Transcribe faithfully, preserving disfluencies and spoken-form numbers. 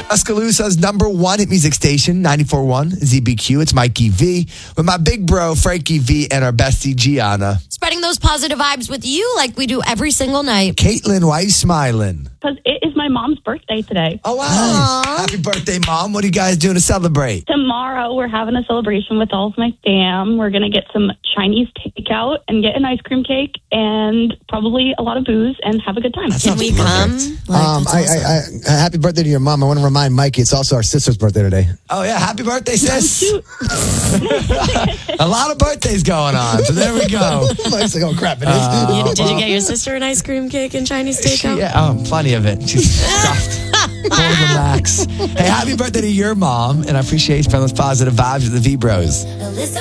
Tuscaloosa's number one hit music station, ninety-four point one Z B Q. It's Mikey V with my big bro, Frankie V, and our bestie, Gianna. Spreading those positive vibes with you like we do every single night. Caitlin, why are you smiling? Because it is my mom's birthday today. Oh, wow. Aww. Happy birthday, Mom. What are you guys doing to celebrate? Tomorrow, we're having a celebration with all of my fam. We're going to get some Chinese takeout and get an ice cream cake and probably a lot of booze and have a good time. That Can sounds we perfect. come? Like, Um, that's I, awesome. I, I, happy birthday to your mom. I want to remind Mikey, it's also our sister's birthday today. Oh, yeah. Happy birthday, sis. Shoot. A lot of birthdays going on, so there we go. Mike's like, oh, crap, it is. Uh, You- did you get your sister an ice cream cake and Chinese takeout? Yeah, oh, plenty of it. She's stuffed. Full of the max. Hey, happy birthday to your mom, and I appreciate you spending those positive vibes with the V-Bros.